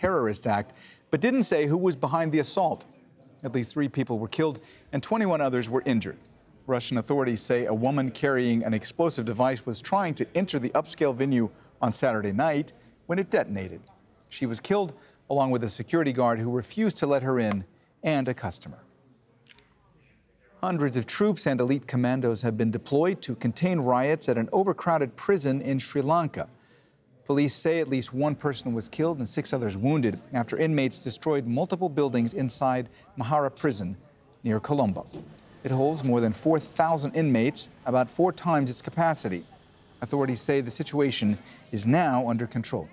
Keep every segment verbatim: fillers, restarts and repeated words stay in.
terrorist act, but didn't say who was behind the assault. At least three people were killed and twenty-one others were injured. Russian authorities say a woman carrying an explosive device was trying to enter the upscale venue on Saturday night when it detonated. She was killed along with a security guard who refused to let her in and a customer. Hundreds of troops and elite commandos have been deployed to contain riots at an overcrowded prison in Sri Lanka. Police say at least one person was killed and six others wounded after inmates destroyed multiple buildings inside Mahara Prison near Colombo. It holds more than four thousand inmates, about four times its capacity. Authorities say the situation is now under control.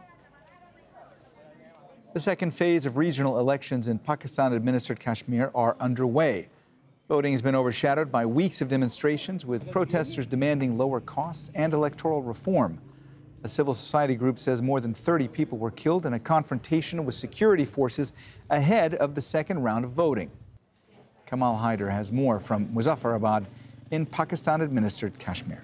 The second phase of regional elections in Pakistan-administered Kashmir are underway. Voting has been overshadowed by weeks of demonstrations, with protesters demanding lower costs and electoral reform. A civil society group says more than thirty people were killed in a confrontation with security forces ahead of the second round of voting. Kamal Haider has more from Muzaffarabad in Pakistan-administered Kashmir.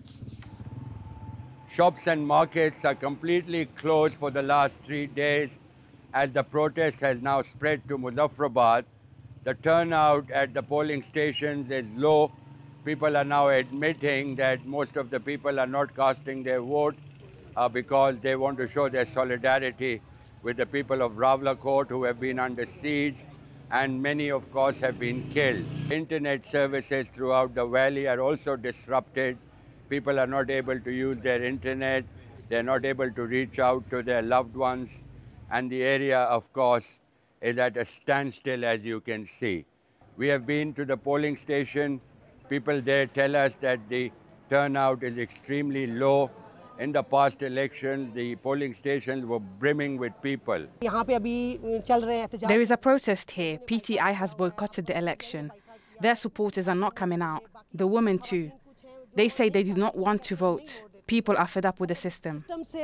Shops and markets are completely closed for the last three days as the protest has now spread to Muzaffarabad. The turnout at the polling stations is low. People are now admitting that most of the people are not casting their vote uh, because they want to show their solidarity with the people of Rawalakot who have been under siege, and many, of course, have been killed. Internet services throughout the valley are also disrupted. People are not able to use their internet. They're not able to reach out to their loved ones. And the area, of course, is at a standstill, as you can see. We have been to the polling station. People there tell us that the turnout is extremely low. In the past elections, the polling stations were brimming with people. There is a protest here. P T I has boycotted the election. Their supporters are not coming out. The women too. They say they do not want to vote. People are fed up with the system.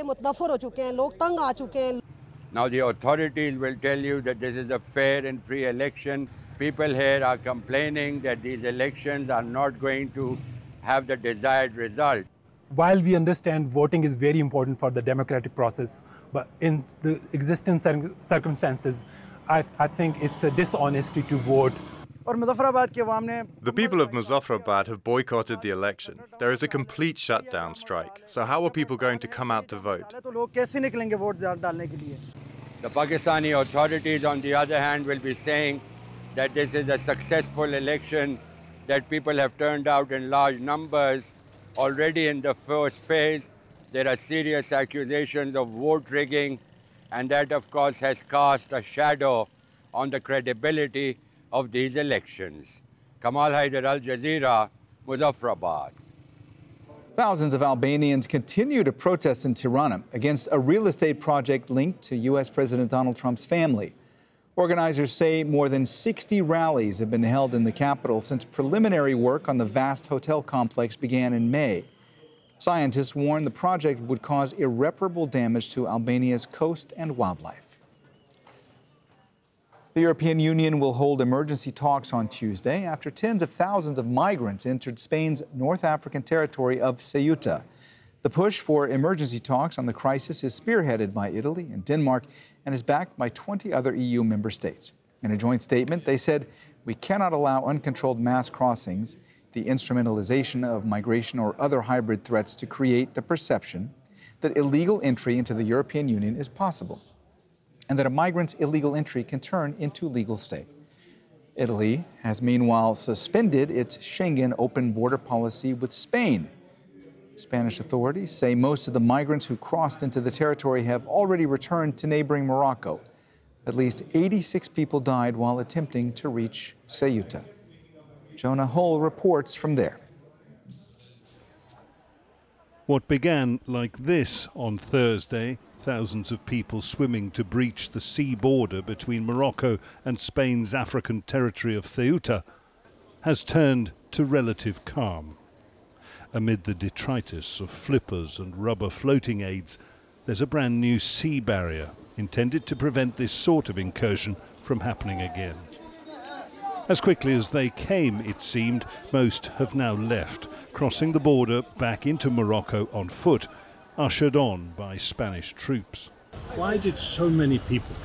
Now the authorities will tell you that this is a fair and free election. People here are complaining that these elections are not going to have the desired result. While we understand voting is very important for the democratic process, but in the existing circumstances, I, I think it's a dishonesty to vote. The people of Muzaffarabad have boycotted the election. There is a complete shutdown strike. So how are people going to come out to vote? The Pakistani authorities, on the other hand, will be saying that this is a successful election, that people have turned out in large numbers. Already in the first phase, there are serious accusations of vote rigging, and that, of course, has cast a shadow on the credibility of these elections. Kamal Haider, Al Jazeera, Muzaffarabad. Thousands of Albanians continue to protest in Tirana against a real estate project linked to U S President Donald Trump's family. Organizers say more than sixty rallies have been held in the capital since preliminary work on the vast hotel complex began in May. Scientists warn the project would cause irreparable damage to Albania's coast and wildlife. The European Union will hold emergency talks on Tuesday after tens of thousands of migrants entered Spain's North African territory of Ceuta. The push for emergency talks on the crisis is spearheaded by Italy and Denmark and is backed by twenty other E U member states. In a joint statement, they said, "We cannot allow uncontrolled mass crossings, the instrumentalization of migration or other hybrid threats to create the perception that illegal entry into the European Union is possible, and that a migrant's illegal entry can turn into legal stay." Italy has meanwhile suspended its Schengen open border policy with Spain. Spanish authorities say most of the migrants who crossed into the territory have already returned to neighboring Morocco. At least eighty-six people died while attempting to reach Ceuta. Jonah Hull reports from there. What began like this on Thursday, thousands of people swimming to breach the sea border between Morocco and Spain's African territory of Ceuta, has turned to relative calm. Amid the detritus of flippers and rubber floating aids, there's a brand new sea barrier intended to prevent this sort of incursion from happening again. As quickly as they came, it seemed, most have now left, crossing the border back into Morocco on foot, ushered on by Spanish troops. Why did so many people